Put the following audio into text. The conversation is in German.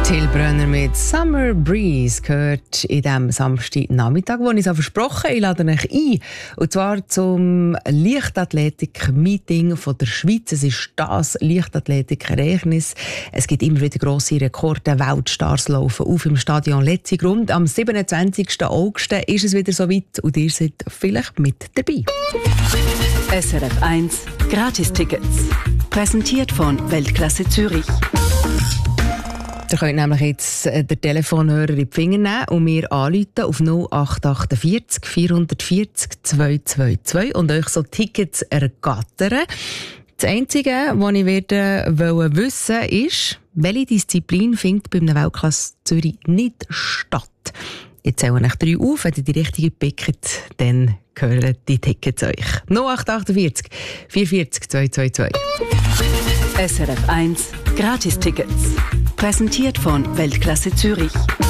Till Brönner mit Summer Breeze gehört in diesem Samstagnachmittag, wo ich es versprochen habe. Ich lade euch ein. Und zwar zum Leichtathletik-Meeting der Schweiz. Es ist das Leichtathletik-Ereignis. Es gibt immer wieder grosse Rekorde. Weltstars laufen auf im Stadion Letzigrund. Am 27. August ist es wieder soweit und ihr seid vielleicht mit dabei. SRF 1 Gratistickets. Präsentiert von Weltklasse Zürich. Ihr könnt nämlich jetzt den Telefonhörer in die Finger nehmen und mir anrufen auf 0848 440 222 und euch so Tickets ergattern. Das Einzige, was ich wissen wollte, ist, welche Disziplin findet bei einem Weltklasse Zürich nicht statt. Jetzt zähle ich 3 auf, wenn ihr die richtige pickt, dann gehören die Tickets euch. 0848 440 222. SRF 1 Gratistickets. Präsentiert von Weltklasse Zürich.